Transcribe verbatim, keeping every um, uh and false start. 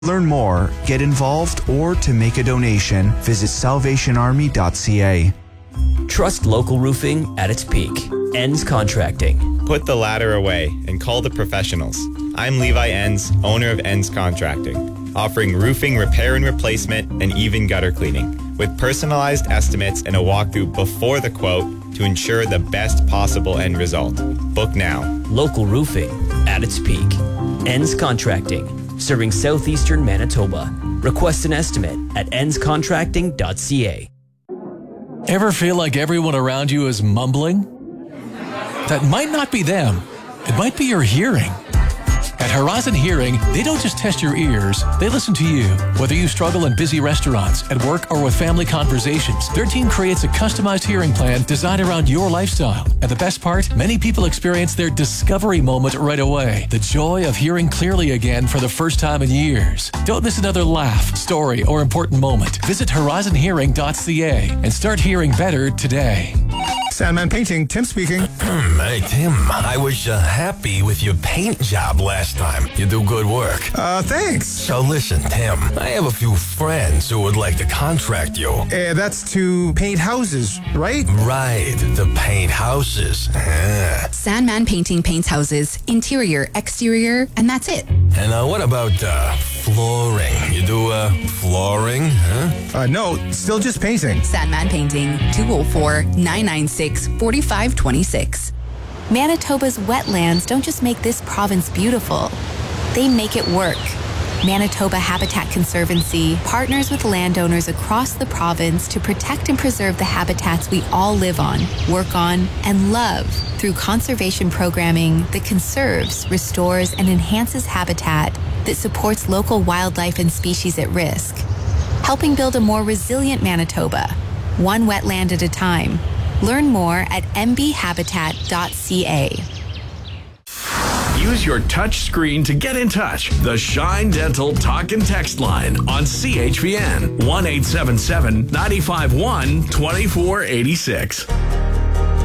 Learn more, get involved, or to make a donation, visit salvation army dot c a. Trust local roofing at its peak. Enns Contracting. Put the ladder away and call the professionals. I'm Levi Enns, owner of Enns Contracting, offering roofing repair and replacement and even gutter cleaning, with personalized estimates and a walkthrough before the quote to ensure the best possible end result. Book now. Local roofing at its peak. Enns Contracting. Serving southeastern Manitoba. Request an estimate at enns contracting dot c a. Ever feel like everyone around you is mumbling? That might not be them. It might be your hearing. At Horizon Hearing, they don't just test your ears, they listen to you. Whether you struggle in busy restaurants, at work, or with family conversations, their team creates a customized hearing plan designed around your lifestyle. And the best part, many people experience their discovery moment right away. The joy of hearing clearly again for the first time in years. Don't miss another laugh, story, or important moment. Visit horizon hearing dot c a and start hearing better today. Sandman Painting, Tim speaking. Hey, Tim, I was uh, happy with your paint job last time. You do good work. Uh, thanks. So listen, Tim, I have a few friends who would like to contract you. Uh, that's to paint houses, right? Right, to paint houses. Sandman Painting paints houses, interior, exterior, and that's it. And uh, what about uh, flooring? You do uh, flooring, huh? Uh, no, still just painting. Sandman Painting, two oh four, nine nine six, four five two six. Manitoba's wetlands don't just make this province beautiful, they make it work. Manitoba Habitat Conservancy partners with landowners across the province to protect and preserve the habitats we all live on, work on, and love through conservation programming that conserves, restores, and enhances habitat that supports local wildlife and species at risk, helping build a more resilient Manitoba, one wetland at a time. Learn more at m b habitat dot c a. Use your touch screen to get in touch. The Shine Dental Talk and Text line on C H V N one eight seven seven, nine five one, two four eight six.